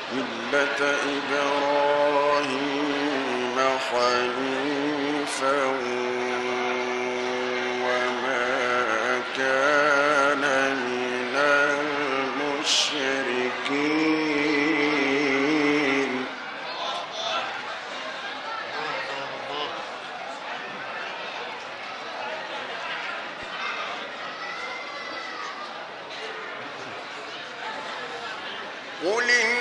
ملة إبراهيم حنيفا وما كان من المشركين. قل